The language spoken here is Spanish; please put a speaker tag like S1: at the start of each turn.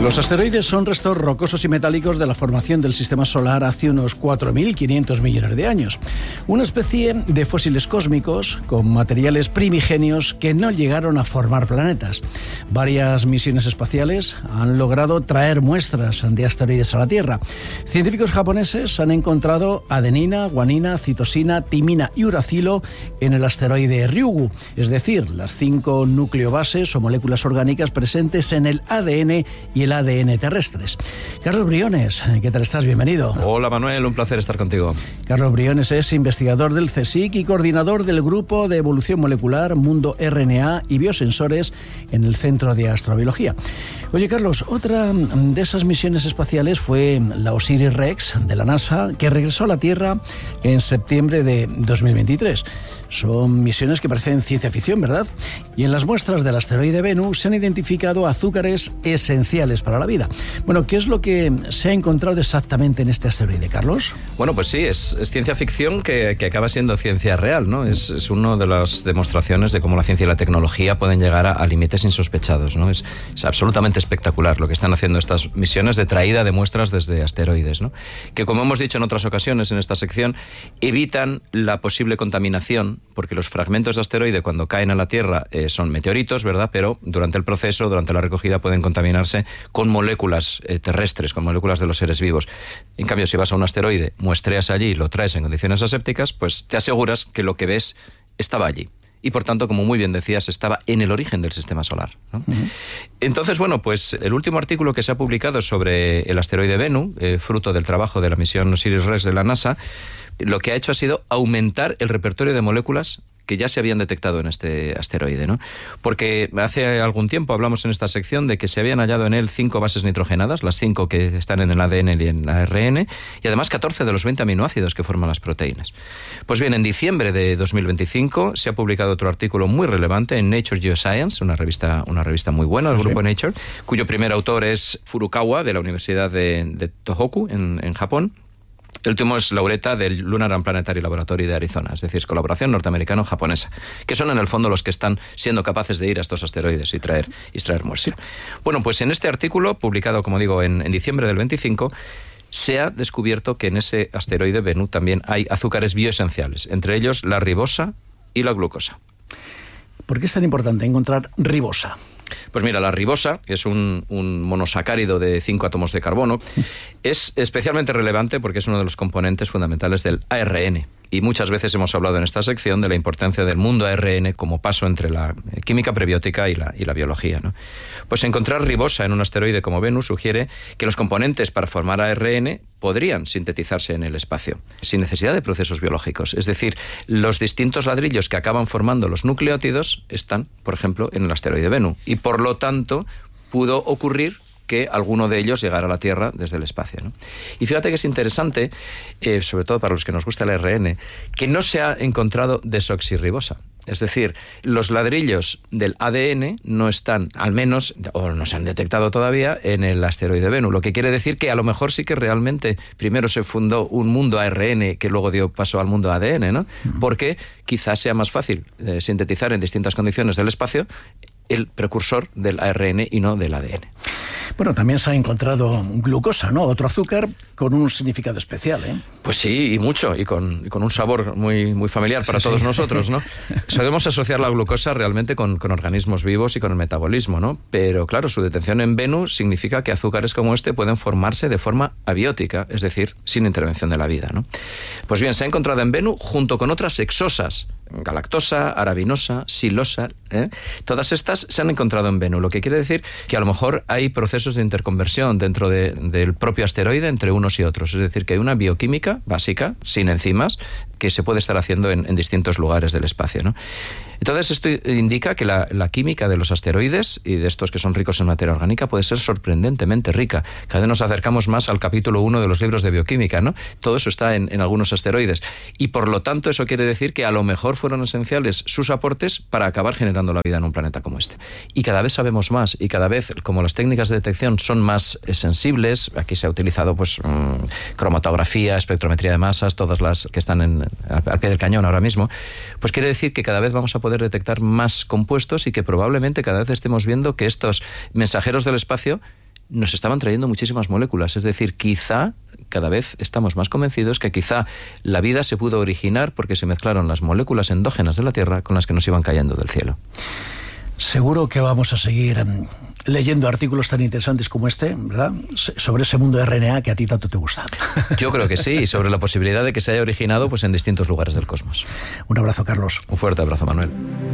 S1: Los asteroides son restos rocosos y metálicos de la formación del sistema solar hace unos 4.500 millones de años. Una especie de fósiles cósmicos con materiales primigenios que no llegaron a formar planetas. Varias misiones espaciales han logrado traer muestras de asteroides a la Tierra. Científicos japoneses han encontrado adenina, guanina, citosina, timina y uracilo en el asteroide Ryugu, es decir, las 5 nucleobases o moléculas orgánicas presentes en el ADN y el ADN terrestres. Carlos Briones, ¿qué tal estás? Bienvenido.
S2: Hola Manuel, un placer estar contigo.
S1: Carlos Briones es investigador del CSIC y coordinador del Grupo de Evolución Molecular, Mundo RNA y Biosensores en el Centro de Astrobiología. Oye Carlos, otra de esas misiones espaciales fue la OSIRIS-REx de la NASA, que regresó a la Tierra en septiembre de 2023. Son misiones que parecen ciencia ficción, ¿verdad? Y en las muestras del asteroide Bennu se han identificado azúcares esenciales para la vida. Bueno, ¿qué es lo que se ha encontrado exactamente en este asteroide, Carlos?
S2: Bueno, pues sí, es ciencia ficción que acaba siendo ciencia real, ¿no? Es una de las demostraciones de cómo la ciencia y la tecnología pueden llegar a límites insospechados, ¿no? Es absolutamente espectacular lo que están haciendo estas misiones de traída de muestras desde asteroides, ¿no? Que, como hemos dicho en otras ocasiones en esta sección, evitan la posible contaminación, porque los fragmentos de asteroide cuando caen a la Tierra son meteoritos, ¿verdad? Pero durante el proceso, durante la recogida, pueden contaminarse con moléculas terrestres, con moléculas de los seres vivos. En cambio, si vas a un asteroide, muestreas allí y lo traes en condiciones asépticas, pues te aseguras que lo que ves estaba allí. Y por tanto, como muy bien decías, estaba en el origen del sistema solar, ¿no? Uh-huh. Entonces, bueno, pues el último artículo que se ha publicado sobre el asteroide Bennu, fruto del trabajo de la misión OSIRIS-REx de la NASA, lo que ha hecho ha sido aumentar el repertorio de moléculas que ya se habían detectado en este asteroide, ¿no? Porque hace algún tiempo hablamos en esta sección de que se habían hallado en él 5 bases nitrogenadas, las 5 que están en el ADN y en el ARN, y además 14 de los 20 aminoácidos que forman las proteínas. Pues bien, en diciembre de 2025 se ha publicado otro artículo muy relevante en Nature Geoscience, una revista muy buena del grupo Nature, cuyo primer autor es Furukawa, de la Universidad de Tohoku, en Japón. El último es laureata del Lunar and Planetary Laboratory de Arizona, es decir, es colaboración norteamericano-japonesa, que son en el fondo los que están siendo capaces de ir a estos asteroides y extraer muestras. Bueno, pues en este artículo, publicado, como digo, en diciembre del 25, se ha descubierto que en ese asteroide Bennu también hay azúcares bioesenciales, entre ellos la ribosa y la glucosa.
S1: ¿Por qué es tan importante encontrar ribosa?
S2: Pues mira, la ribosa, que es un monosacárido de 5 átomos de carbono, es especialmente relevante porque es uno de los componentes fundamentales del ARN. Y muchas veces hemos hablado en esta sección de la importancia del mundo ARN como paso entre la química prebiótica y la biología, ¿no? Pues encontrar ribosa en un asteroide como Bennu sugiere que los componentes para formar ARN podrían sintetizarse en el espacio, sin necesidad de procesos biológicos. Es decir, los distintos ladrillos que acaban formando los nucleótidos están, por ejemplo, en el asteroide Bennu. Y por lo tanto, pudo ocurrir que alguno de ellos llegara a la Tierra desde el espacio, ¿no? Y fíjate que es interesante, sobre todo para los que nos gusta el ARN, que no se ha encontrado desoxirribosa. Es decir, los ladrillos del ADN no están, al menos, o no se han detectado todavía, en el asteroide Bennu. Lo que quiere decir que a lo mejor sí que realmente primero se fundó un mundo ARN que luego dio paso al mundo ADN, ¿no? Porque quizás sea más fácil sintetizar en distintas condiciones del espacio el precursor del ARN y no del ADN.
S1: Bueno, también se ha encontrado glucosa, ¿no? Otro azúcar con un significado especial, ¿eh?
S2: Pues sí, y mucho, y con un sabor muy familiar para todos nosotros, ¿no? Solemos asociar la glucosa realmente con organismos vivos y con el metabolismo, ¿no? Pero claro, su detención en Bennu significa que azúcares como este pueden formarse de forma abiótica, es decir, sin intervención de la vida, ¿no? Pues bien, se ha encontrado en Bennu junto con otras hexosas, galactosa, arabinosa, silosa, todas estas se han encontrado en Bennu, lo que quiere decir que a lo mejor hay procesos de interconversión dentro del propio asteroide entre unos y otros, es decir, que hay una bioquímica básica, sin enzimas, que se puede estar haciendo en distintos lugares del espacio, ¿no? Entonces esto indica que la química de los asteroides y de estos que son ricos en materia orgánica puede ser sorprendentemente rica. Cada vez nos acercamos más al capítulo 1 de los libros de bioquímica, ¿no? Todo eso está en algunos asteroides y por lo tanto eso quiere decir que a lo mejor fueron esenciales sus aportes para acabar generando la vida en un planeta como este. Y cada vez sabemos más y cada vez, como las técnicas de detección son más sensibles, aquí se ha utilizado pues cromatografía, espectrometría de masas, todas las que están al pie del cañón ahora mismo, pues quiere decir que cada vez vamos a poder detectar más compuestos y que probablemente cada vez estemos viendo que estos mensajeros del espacio nos estaban trayendo muchísimas moléculas. Es decir, quizá cada vez estamos más convencidos que quizá la vida se pudo originar porque se mezclaron las moléculas endógenas de la Tierra con las que nos iban cayendo del cielo.
S1: Seguro que vamos a seguir leyendo artículos tan interesantes como este, ¿verdad? Sobre ese mundo de RNA que a ti tanto te gusta.
S2: Yo creo que sí, y sobre la posibilidad de que se haya originado pues en distintos lugares del cosmos.
S1: Un abrazo, Carlos.
S2: Un fuerte abrazo, Manuel.